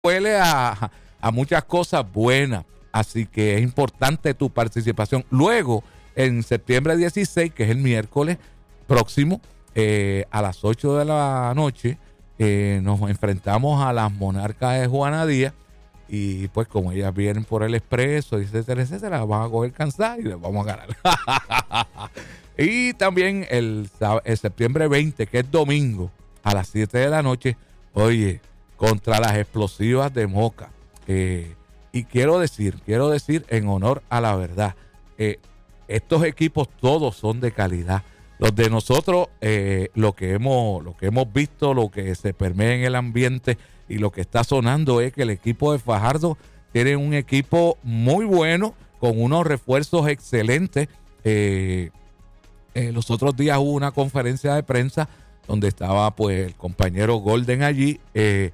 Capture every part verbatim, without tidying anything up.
huele a, a muchas cosas buenas, así que es importante tu participación. Luego, en septiembre dieciséis, que es el miércoles próximo, eh, a las ocho de la noche, eh, nos enfrentamos a las Monarcas de Juana Díaz, y pues como ellas vienen por el expreso, etcétera, etcétera, las van a coger cansadas y les vamos a ganar. Y también el, el septiembre veinte, que es domingo, a las siete de la noche, oye, contra las Explosivas de Moca. Eh, y quiero decir, quiero decir en honor a la verdad, eh, estos equipos todos son de calidad. Los de nosotros, eh, lo que hemos, lo que hemos visto, lo que se permea en el ambiente y lo que está sonando es que el equipo de Fajardo tiene un equipo muy bueno, con unos refuerzos excelentes. Eh, eh, los otros días hubo una conferencia de prensa donde estaba pues el compañero Golden allí, eh,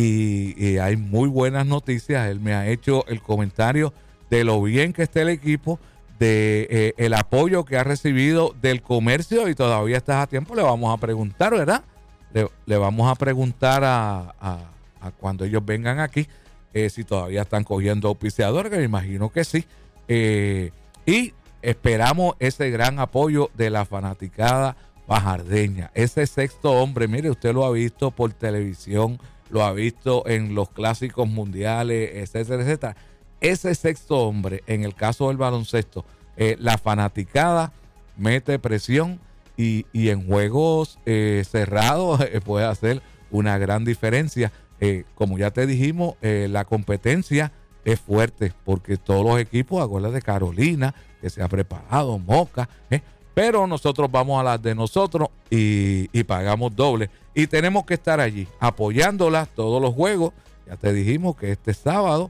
y, y hay muy buenas noticias. Él me ha hecho el comentario de lo bien que está el equipo, de eh, el apoyo que ha recibido del comercio, y todavía estás a tiempo. Le vamos a preguntar, ¿verdad? Le, le vamos a preguntar a, a, a cuando ellos vengan aquí, eh, si todavía están cogiendo auspiciadores, que me imagino que sí. Eh, y esperamos ese gran apoyo de la fanaticada fajardeña. Ese sexto hombre, mire, usted lo ha visto por televisión, lo ha visto en los clásicos mundiales, etcétera, etcétera. Ese sexto hombre, en el caso del baloncesto, eh, la fanaticada mete presión, y, y en juegos eh, cerrados eh, puede hacer una gran diferencia. Eh, como ya te dijimos, eh, la competencia es fuerte, porque todos los equipos, acuérdate de Carolina, que se ha preparado, Moca, eh, pero nosotros vamos a las de nosotros y, y pagamos doble. Y tenemos que estar allí apoyándolas todos los juegos. Ya te dijimos que este sábado,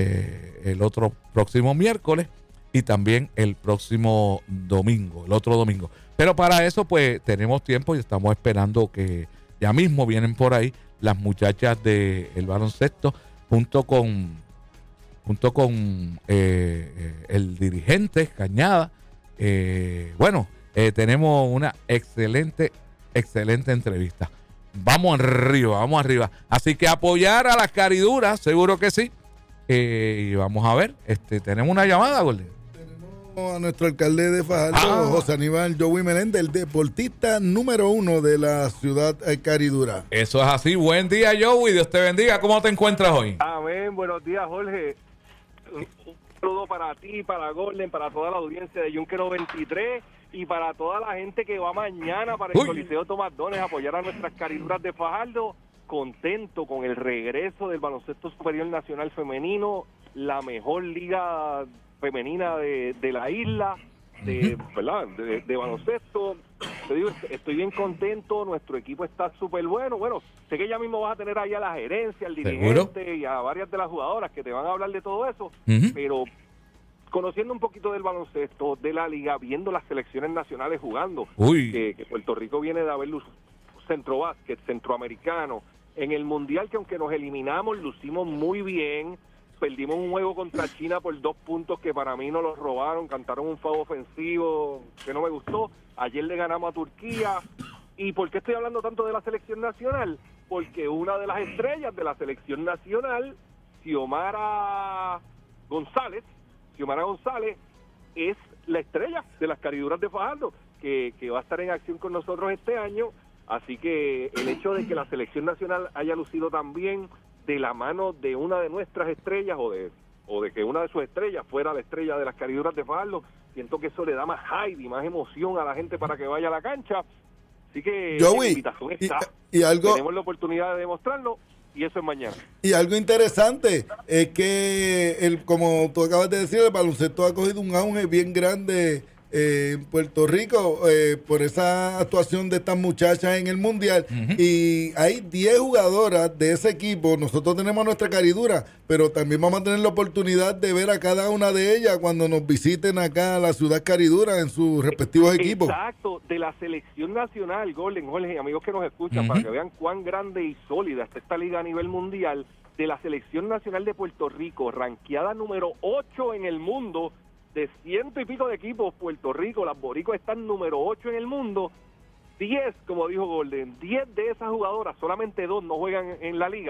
eh, el otro próximo miércoles y también el próximo domingo, el otro domingo. Pero para eso pues tenemos tiempo y estamos esperando que ya mismo vienen por ahí las muchachas del baloncesto junto con, junto con eh, eh, el dirigente Cañada. Eh, bueno, eh, tenemos una excelente, excelente entrevista. Vamos arriba, vamos arriba. Así que apoyar a las cariduras, seguro que sí. Eh, y vamos a ver, este, tenemos una llamada, Golden. Tenemos a nuestro alcalde de Fajardo, ah. José Aníbal Joey Meléndez, el deportista número uno de la ciudad caridura. Eso es así. Buen día, Joey. Dios te bendiga. ¿Cómo te encuentras hoy? Amén. Buenos días, Jorge. Un saludo para ti, para Golden, para toda la audiencia de Yunque noventa y tres y para toda la gente que va mañana para el Uy. Coliseo Tomás Dones a apoyar a nuestras cariduras de Fajardo. Contento con el regreso del baloncesto superior nacional femenino, la mejor liga femenina de, de la isla, de, ¿verdad? De, de baloncesto. Te digo, estoy bien contento, nuestro equipo está súper bueno. Bueno, sé que ya mismo vas a tener ahí a la gerencia, al dirigente ¿Seguro? Y a varias de las jugadoras que te van a hablar de todo eso, uh-huh. pero conociendo un poquito del baloncesto, de la liga, viendo las selecciones nacionales jugando, que, que Puerto Rico viene de haber centrobásquet, centroamericano, en el mundial que aunque nos eliminamos, lucimos muy bien. Perdimos un juego contra China por dos puntos que para mí nos los robaron, cantaron un foul ofensivo que no me gustó. Ayer le ganamos a Turquía. ¿Y por qué estoy hablando tanto de la selección nacional? Porque una de las estrellas de la selección nacional, Xiomara González, Xiomara González es la estrella de las cariduras de Fajardo, que, que va a estar en acción con nosotros este año. Así que el hecho de que la selección nacional haya lucido también de la mano de una de nuestras estrellas o de o de que una de sus estrellas fuera la estrella de las cariduras de Fajardo, siento que eso le da más hype y más emoción a la gente para que vaya a la cancha. Así que Joey, la invitación está. Y, y algo, tenemos la oportunidad de demostrarlo y eso es mañana. Y algo interesante es que, el como tú acabas de decir, el baloncesto ha cogido un auge bien grande Eh, en Puerto Rico eh, por esa actuación de estas muchachas en el mundial, uh-huh. y hay diez jugadoras de ese equipo. Nosotros tenemos nuestra caridura, pero también vamos a tener la oportunidad de ver a cada una de ellas cuando nos visiten acá a la ciudad caridura en sus respectivos equipos. Exacto, de la selección nacional, Golden, Jorge, amigos que nos escuchan, uh-huh. para que vean cuán grande y sólida está esta liga a nivel mundial, de la selección nacional de Puerto Rico, ranqueada número ocho en el mundo. De ciento y pico de equipos, Puerto Rico, las boricuas están número ocho en el mundo. Diez, como dijo Golden, diez de esas jugadoras, solamente dos no juegan en la liga,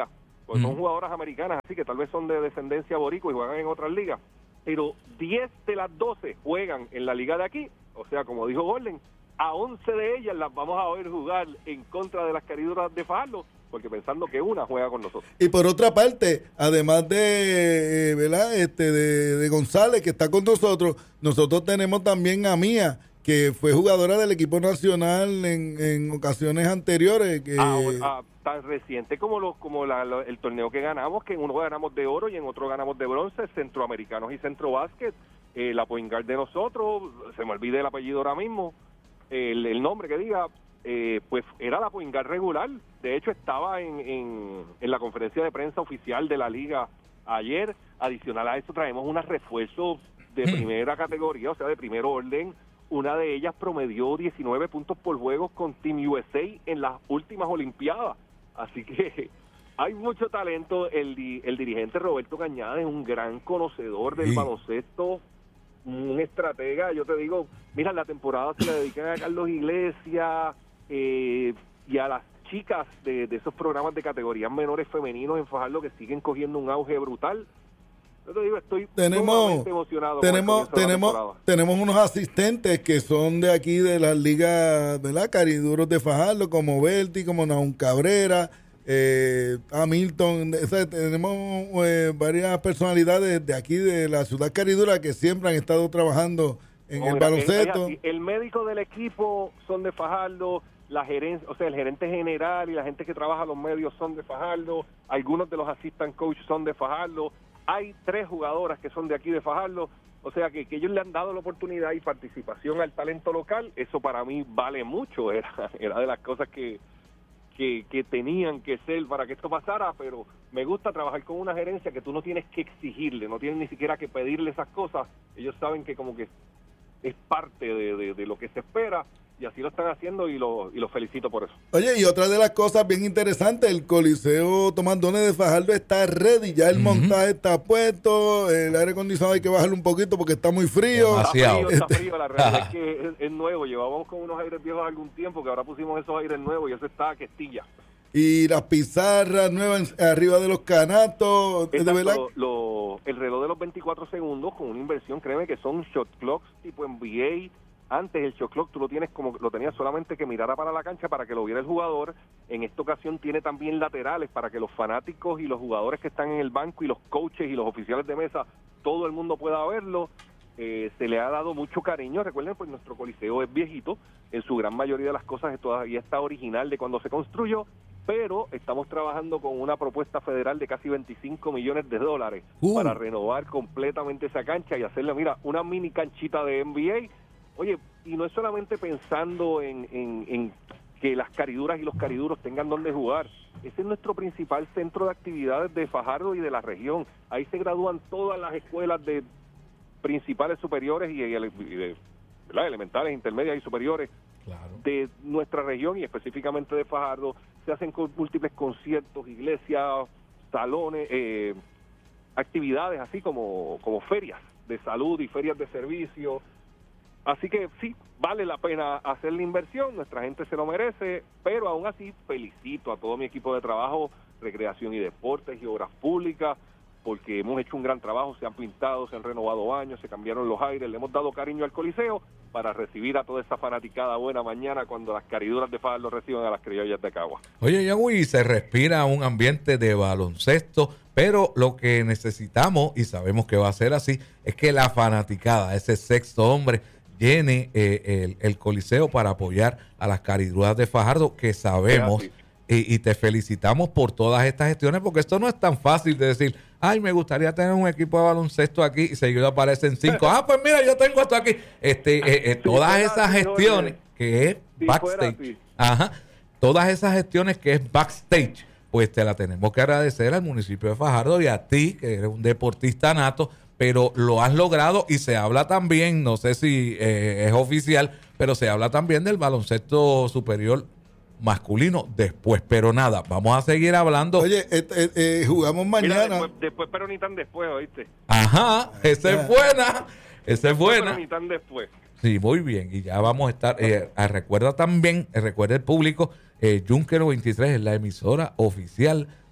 pues Mm. son jugadoras americanas, así que tal vez son de descendencia boricua y juegan en otras ligas, pero diez de las doce juegan en la liga de aquí, o sea, como dijo Golden, a once de ellas las vamos a ver jugar en contra de las Cariduras de Fajardo, porque pensando que una juega con nosotros. Y por otra parte, además de, eh, ¿verdad? Este, de, de González, que está con nosotros, nosotros tenemos también a Mía, que fue jugadora del equipo nacional en, en ocasiones anteriores. Que... Ah, ah, tan reciente como los como la, la, el torneo que ganamos, que en uno ganamos de oro y en otro ganamos de bronce, centroamericanos y centro básquet. Eh, la point guard de nosotros, se me olvida el apellido ahora mismo, el, el nombre que diga, eh, pues era la point guard regular. De hecho, estaba en, en, en la conferencia de prensa oficial de la liga ayer. Adicional a eso, traemos unos refuerzos de primera categoría, o sea, de primer orden. Una de ellas promedió diecinueve puntos por juego con Team U S A en las últimas Olimpiadas. Así que hay mucho talento. El, el dirigente Roberto Cañada es un gran conocedor del sí. baloncesto, un estratega. Yo te digo, mira, la temporada se la dedican a Carlos Iglesias eh, y a las chicas de, de esos programas de categorías menores femeninos en Fajardo, que siguen cogiendo un auge brutal. Yo te digo, estoy tenemos emocionado. tenemos tenemos tenemos unos asistentes que son de aquí de las ligas, ¿verdad? Cariduros de Fajardo, como Berti, como Naun Cabrera, eh, Hamilton. O sea, tenemos eh, varias personalidades de aquí de la ciudad Caridura que siempre han estado trabajando en oh, el baloncesto. El, el médico del equipo son de Fajardo, la gerencia, o sea, el gerente general y la gente que trabaja los medios son de Fajardo, algunos de los assistant coaches son de Fajardo. Hay tres jugadoras que son de aquí de Fajardo, o sea que, que ellos le han dado la oportunidad y participación al talento local. Eso para mí vale mucho, era, era de las cosas que, que, que tenían que ser para que esto pasara, pero me gusta trabajar con una gerencia que tú no tienes que exigirle, no tienes ni siquiera que pedirle esas cosas. Ellos saben que como que es parte de, de, de lo que se espera, y así lo están haciendo y lo, y lo felicito por eso. Oye, y otra de las cosas bien interesantes, el Coliseo Tomás Dones de Fajardo está ready, ya el uh-huh. montaje está puesto, el aire acondicionado hay que bajarlo un poquito porque está muy frío. Demasiado. Está frío, está frío, la realidad es que es, es nuevo, llevábamos con unos aires viejos algún tiempo, que ahora pusimos esos aires nuevos y eso está que estilla. Y las pizarras nuevas arriba de los canastos, de verdad. Lo, lo, el reloj de los veinticuatro segundos con una inversión, créeme que son shot clocks tipo N B A. Antes el shot clock tú lo tienes como lo tenías solamente que mirar para la cancha para que lo viera el jugador. En esta ocasión tiene también laterales para que los fanáticos y los jugadores que están en el banco y los coaches y los oficiales de mesa, todo el mundo pueda verlo. Eh, se le ha dado mucho cariño. Recuerden, pues nuestro coliseo es viejito, en su gran mayoría de las cosas todavía está original de cuando se construyó, pero estamos trabajando con una propuesta federal de casi veinticinco millones de dólares uh. para renovar completamente esa cancha y hacerle, mira, una mini canchita de N B A. Oye, y no es solamente pensando en, en, en que las cariduras y los cariduros tengan donde jugar. Ese es nuestro principal centro de actividades de Fajardo y de la región. Ahí se gradúan todas las escuelas de principales superiores y, y, y de ¿verdad? elementales, intermedias y superiores claro. de nuestra región y específicamente de Fajardo. Se hacen con múltiples conciertos, iglesias, salones, eh, actividades así como, como ferias de salud y ferias de servicio. Así que sí, vale la pena hacer la inversión, nuestra gente se lo merece, pero aún así felicito a todo mi equipo de trabajo, Recreación y Deportes y Obras Públicas, porque hemos hecho un gran trabajo, se han pintado, se han renovado baños, se cambiaron los aires, le hemos dado cariño al Coliseo para recibir a toda esa fanaticada buena mañana cuando las cariduras de Fajardo reciban a las criollas de Cagua. Oye, Yagüi, se respira un ambiente de baloncesto, pero lo que necesitamos, y sabemos que va a ser así, es que la fanaticada, ese sexto hombre, llene eh, el, el Coliseo para apoyar a las cariduras de Fajardo, que sabemos, y, y te felicitamos por todas estas gestiones, porque esto no es tan fácil de decir, ay, me gustaría tener un equipo de baloncesto aquí, y seguido aparecen cinco, ah, pues mira, yo tengo esto aquí. Este, eh, eh, todas esas gestiones que es backstage, ajá, todas esas gestiones que es backstage, pues te la tenemos que agradecer al municipio de Fajardo y a ti, que eres un deportista nato, pero lo has logrado y se habla también, no sé si eh, es oficial, pero se habla también del baloncesto superior masculino después, pero nada, vamos a seguir hablando. Oye, eh, eh, eh, jugamos mañana. Mira, después, después, pero ni tan después, ¿oíste? Ajá, esa es buena, esa es buena. Pero ni tan después. Sí, muy bien, y ya vamos a estar, eh, recuerda también, eh, recuerda el público, eh, Junker veintitrés es la emisora oficial de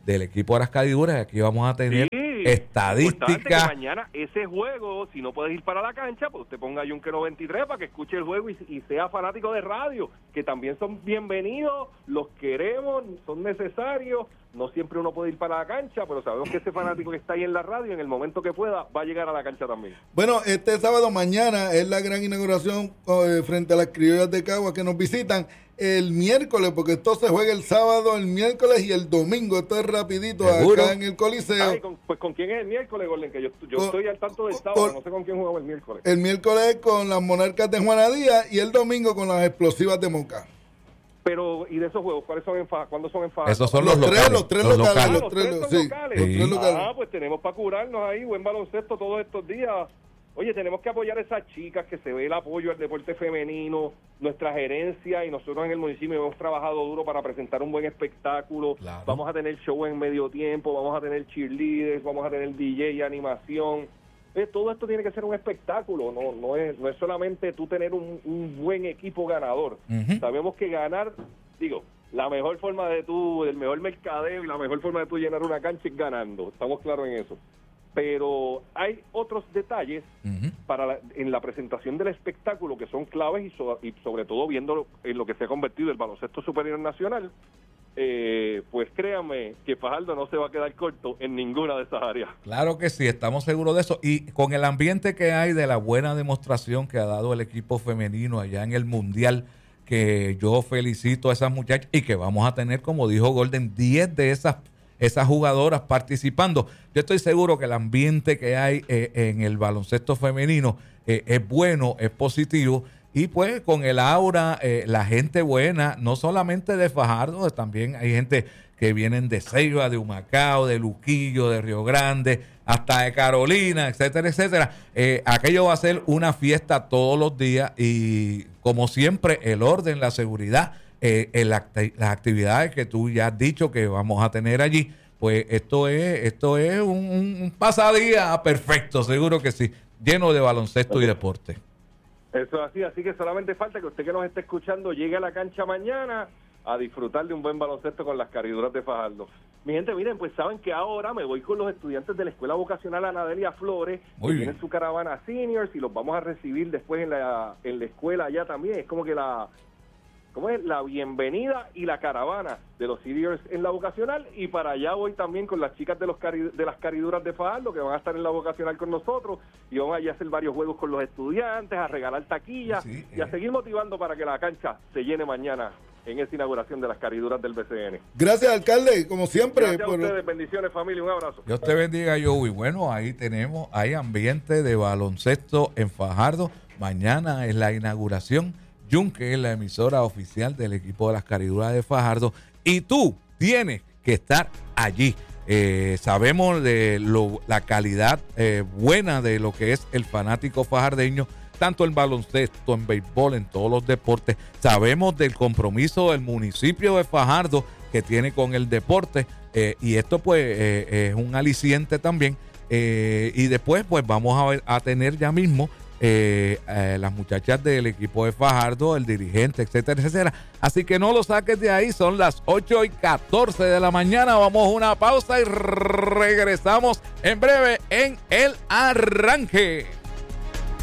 del equipo de las Cariduras. Aquí vamos a tener Sí, estadísticas. Mañana ese juego, si no puedes ir para la cancha, pues usted ponga Yunque noventa y tres para que escuche el juego y, y sea fanático de radio, que también son bienvenidos, los queremos, son necesarios. No siempre uno puede ir para la cancha, pero sabemos que ese fanático que está ahí en la radio, en el momento que pueda, va a llegar a la cancha también. Bueno, este sábado mañana es la gran inauguración eh, frente a las criollas de Cagua que nos visitan el miércoles, porque esto se juega el sábado, el miércoles y el domingo. Esto es rapidito. ¿Seguro? Acá en el Coliseo. Ay, con, pues ¿con quién es el miércoles, Gordon? Que yo, yo con, estoy al tanto del sábado, con, no sé con quién jugamos el miércoles. El miércoles con las Monarcas de Juana Díaz y el domingo con las Explosivas de Moca. Pero, ¿y de esos juegos? ¿Cuáles son en Fajardo? ¿Cuándo son en Fajardo? Esos son los, los tres, locales. Los tres locales. Ah, Los, los tres, tres son sí, locales. los tres locales. Ah, pues tenemos para curarnos ahí, buen baloncesto todos estos días. Oye, tenemos que apoyar a esas chicas, que se ve el apoyo al deporte femenino, nuestra gerencia y nosotros en el municipio hemos trabajado duro para presentar un buen espectáculo. Claro. Vamos a tener show en medio tiempo, vamos a tener cheerleaders, vamos a tener D J y animación. Eh, todo esto tiene que ser un espectáculo, no no es no es solamente tú tener un, un buen equipo ganador. Uh-huh. Sabemos que ganar, digo, la mejor forma de tú, el mejor mercadeo y la mejor forma de tú llenar una cancha es ganando, estamos claros en eso. Pero hay otros detalles uh-huh. para la, en la presentación del espectáculo que son claves y, so, y sobre todo viendo en lo que se ha convertido el baloncesto superior nacional, eh, pues créanme que Fajardo no se va a quedar corto en ninguna de esas áreas. Claro que sí, estamos seguros de eso. Y con el ambiente que hay de la buena demostración que ha dado el equipo femenino allá en el Mundial, que yo felicito a esas muchachas y que vamos a tener, como dijo Golden, diez de esas esas jugadoras participando. Yo estoy seguro que el ambiente que hay eh, en el baloncesto femenino eh, es bueno, es positivo, y pues con el aura, eh, la gente buena, no solamente de Fajardo, también hay gente que vienen de Ceiba, de Humacao, de Luquillo, de Río Grande, hasta de Carolina, etcétera, etcétera. Eh, aquello va a ser una fiesta todos los días y, como siempre, el orden, la seguridad, Eh, en la, las actividades que tú ya has dicho que vamos a tener allí, pues esto es esto es un, un pasadía perfecto, seguro que sí, lleno de baloncesto y deporte. Eso es así, así que solamente falta que usted que nos esté escuchando llegue a la cancha mañana a disfrutar de un buen baloncesto con las Cariduras de Fajardo. Mi gente, miren, pues saben que ahora me voy con los estudiantes de la Escuela Vocacional Anadelia Flores, Muy que bien. tienen su caravana seniors y los vamos a recibir después en la, en la escuela allá también. Es como que la... ¿Cómo es? La bienvenida y la caravana de los seniors en la vocacional, y para allá voy también con las chicas de los cari- de las Cariduras de Fajardo, que van a estar en la vocacional con nosotros, y vamos a hacer varios juegos con los estudiantes, a regalar taquillas sí, y a eh. seguir motivando para que la cancha se llene mañana en esa inauguración de las Cariduras del B C N. Gracias, alcalde, como siempre. Gracias a ustedes, bendiciones, familia, un abrazo. Dios te bendiga, Joey. Bueno, ahí tenemos, hay ambiente de baloncesto en Fajardo. Mañana es la inauguración. Yunque es la emisora oficial del equipo de las Cariduras de Fajardo, y tú tienes que estar allí. Eh, sabemos de lo, la calidad eh, buena de lo que es el fanático fajardeño, tanto en baloncesto, en béisbol, en todos los deportes. Sabemos del compromiso del municipio de Fajardo que tiene con el deporte, eh, y esto pues eh, es un aliciente también. Eh, y después pues vamos a, ver, a tener ya mismo Eh, eh, las muchachas del equipo de Fajardo, el dirigente, etcétera, etcétera. Así que no lo saques de ahí, son las ocho y catorce de la mañana. Vamos a una pausa y regresamos en breve en El Arranque.